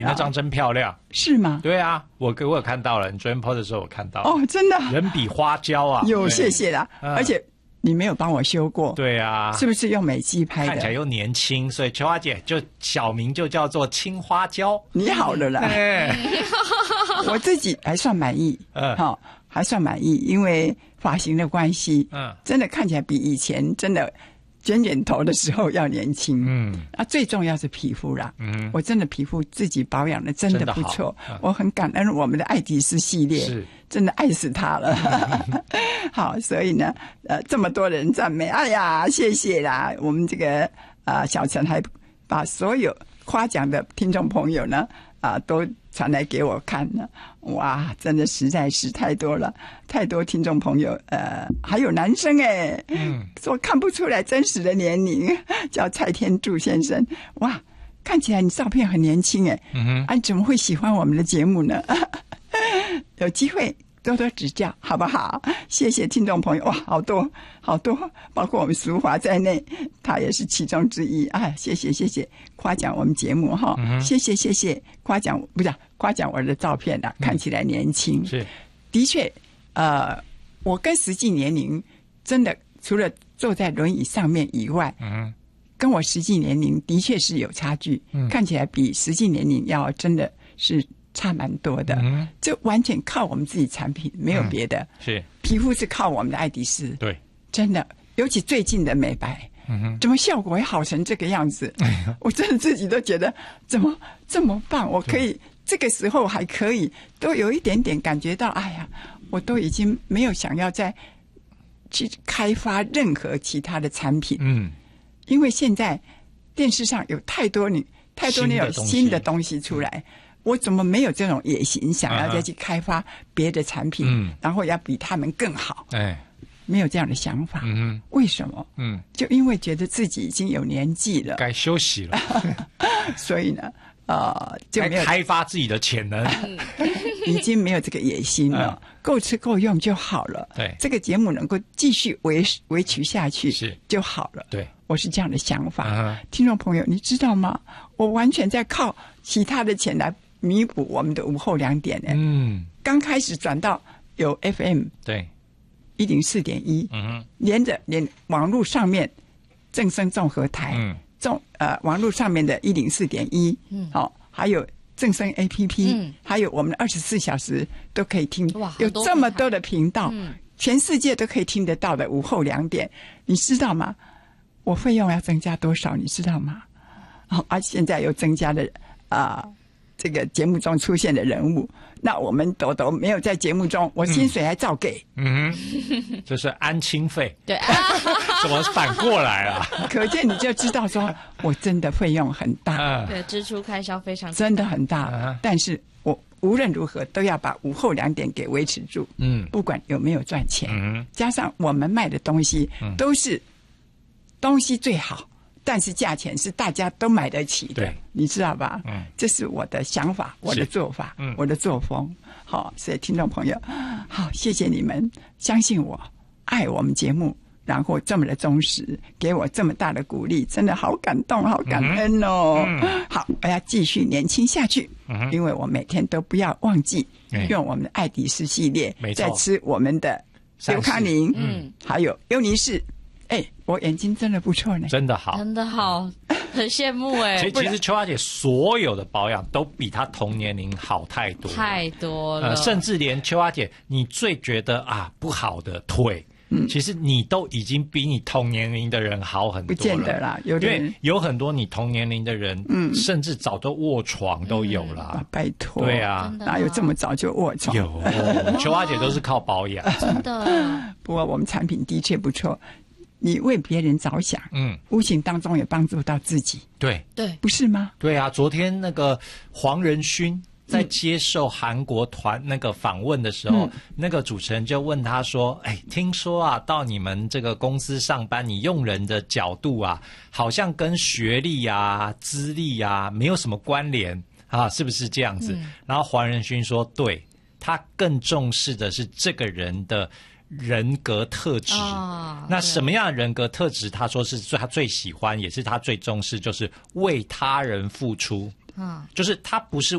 你那张真漂亮， 是吗？ 对啊，我有看到了，你昨天 po 的时候我看到哦，真的， 人比花娇啊， 有谢谢啦，而且你没有帮我修过， 对啊， 是不是用美肌拍的？ 看起来又年轻，所以秋花姐就小名就叫做青花椒。 你好了啦，我自己还算满意，好，还算满意，因为发型的关系，真的看起来比以前真的卷卷头的时候要年轻，最重要是皮肤啦，我真的皮肤自己保养的真的不错，我很感恩我们的爱迪斯系列，是真的爱死它了。好，所以呢，这么多人赞美，哎呀，谢谢啦！我们这个小陈还把所有夸奖的听众朋友呢，都传来给我看呢，哇，真的实在是太多了，太多听众朋友，还有男生说看不出来真实的年龄，叫蔡天柱先生，哇，看起来你照片很年轻你怎么会喜欢我们的节目呢？有机会多多指教，好不好？谢谢听众朋友，哇，好多好多，包括我们淑华在内，他也是其中之一。哎，谢谢谢谢，夸奖我们节目哈，谢谢谢谢，夸奖我的照片啊，看起来年轻，是的确，我跟实际年龄真的除了坐在轮椅上面以外，跟我实际年龄的确是有差距，看起来比实际年龄要真的是差蛮多的，这完全靠我们自己产品，没有别的。是皮肤是靠我们的爱迪丝，对，真的，尤其最近的美白，怎么效果会好成这个样子？我真的自己都觉得怎么这么棒？我可以这个时候还可以，都有一点点感觉到，哎呀，我都已经没有想要再去开发任何其他的产品，因为现在电视上有太多那种新的东西出来。我怎么没有这种野心，想要再去开发别的产品，然后要比他们更好？没有这样的想法。为什么？就因为觉得自己已经有年纪了， 该休息了， 所以呢，就没有开发自己的潜能， 已经没有这个野心了，够吃够用就好了。对，这个节目能够继续维持下去就好了。对，我是这样的想法。听众朋友，你知道吗？我完全在靠其他的钱来弥补我们的午后2点呢。刚开始转到有 FM 对104.1，连网络上面正声综合台，网络上面的104.1，还有正声 APP，还有我们24小时都可以听，有这么多的频道，全世界都可以听得到的午后2点，你知道吗？我费用要增加多少，你知道吗？现在又增加了这个节目中出现的人物，那我们豆豆没有在节目中，我薪水还照给。 这是安亲费。对，怎么反过来啊？ 可见你就知道说，我真的费用很大， 对，支出开销非常大， 真的很大。但是我无论如何都要把午后2点给维持住。不管有没有赚钱，加上我们卖的东西都是东西最好。但是价钱是大家都买得起的，你知道吧？这是我的想法，我的做法，我的作风。好，所以听众朋友，好，谢谢你们相信我，爱我们节目，然后这么的忠实，给我这么大的鼓励，真的好感动，好感恩哦。好，我要继续年轻下去，因为我每天都不要忘记用我们的爱迪斯系列，在吃我们的刘康宁，还有优妮氏。我眼睛真的不错呢， 真的好， 真的好，很羡慕其实秋花姐所有的保养都比她同年龄好太多太多了， 甚至连秋花姐你最觉得不好的腿，其实你都已经比你同年龄的人好很多了。不见得啦，因为有很多你同年龄的人，甚至早都卧床都有了。 拜托， 对啊， 哪有这么早就卧床？ 有，秋花姐都是靠保养， 真的。 不过我们产品的确不错。你为别人着想，无形当中也帮助到自己，对，不是吗？ 对啊，昨天那个黄仁勋在接受韩国团那个访问的时候，那个主持人就问他说：“听说到你们这个公司上班，你用人的角度好像跟学历资历没有什么关联是不是这样子？”然后黄仁勋说：“对，他更重视的是这个人的人格特质。那什么样的人格特质他说是他最喜欢也是他最重视，就是为他人付出。 就是他不是